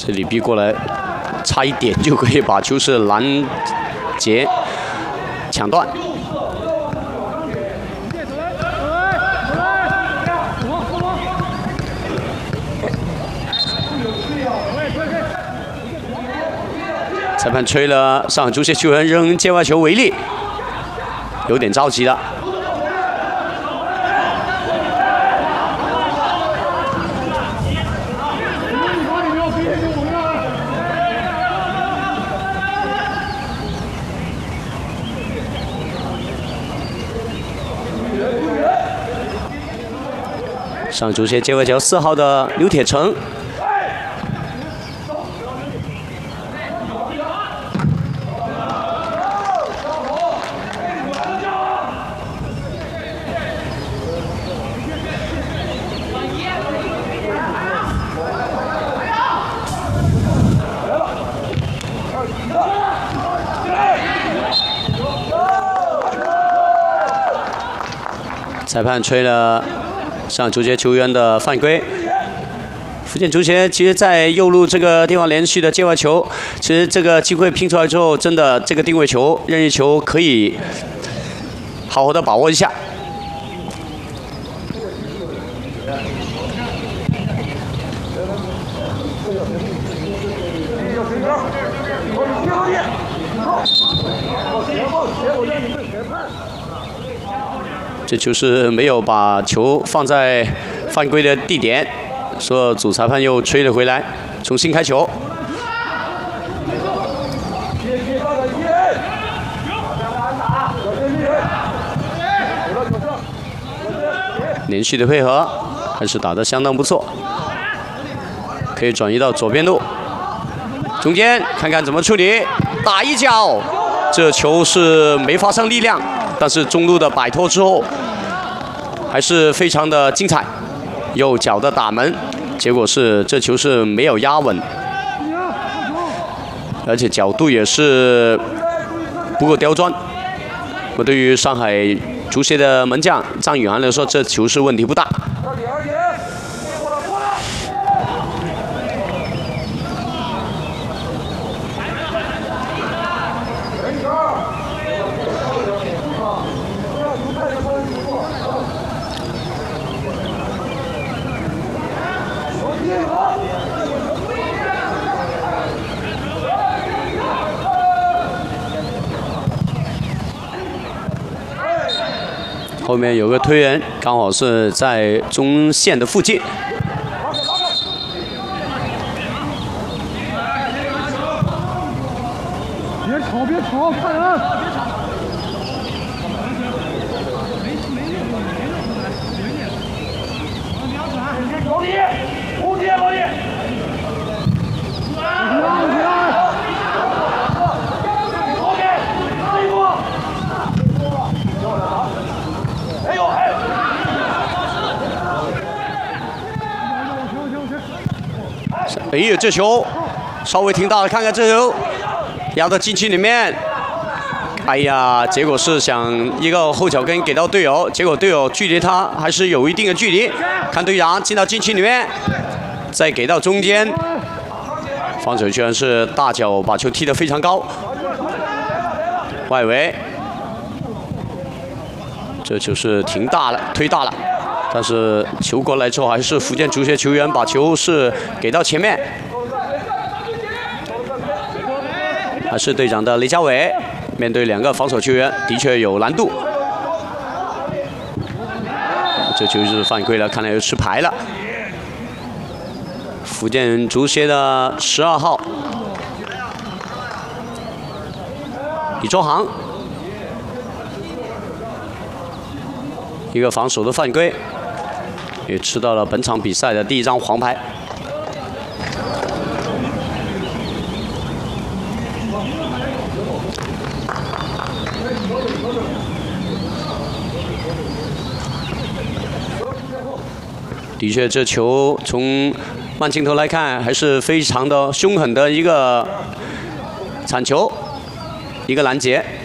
这里逼过来，差一点就可以把球是拦截抢断。裁判吹了，上海足协球员扔界外球违例，有点着急了。 上足协界外球4号的刘铁成，裁判吹了。 上足协球员的犯规，福建足协其实，在右路这个地方连续的界外球，其实这个机会拼出来之后，真的这个定位球、任意球可以好好的把握一下。这就是没有把球放在犯规的地点，所以主裁判又吹了回来，重新开球。连续的配合还是打得相当不错，可以转移到左边路，中间看看怎么处理，打一脚，这球是没发生力量。 但是中路的摆脱之后，还是非常的精彩。右脚的打门，结果是这球是没有压稳，而且角度也是不够刁钻。我对于上海足协的门将张宇涵来说，这球是问题不大。 后面有个推人，刚好是在中线的附近。 别吵，别吵，看人！老李，无敌，老李！ 哎呀，这球稍微挺大的，看看这球压到禁区里面。哎呀，结果是想一个后脚跟给到队友，结果队友距离他还是有一定的距离。看队长进到禁区里面，再给到中间，防守球员是大脚把球踢得非常高，外围。这球是挺大了，推大了。 但是球过来之后，还是福建足协球员把球是给到前面，还是队长的雷家伟面对2个防守球员，的确有难度。这球是犯规了，看来又吃牌了。福建足协的12号李周航，一个防守的犯规。 也吃到了本场比赛的第1张黄牌。的确，这球从慢镜头来看，还是非常的凶狠的一个铲球，一个拦截。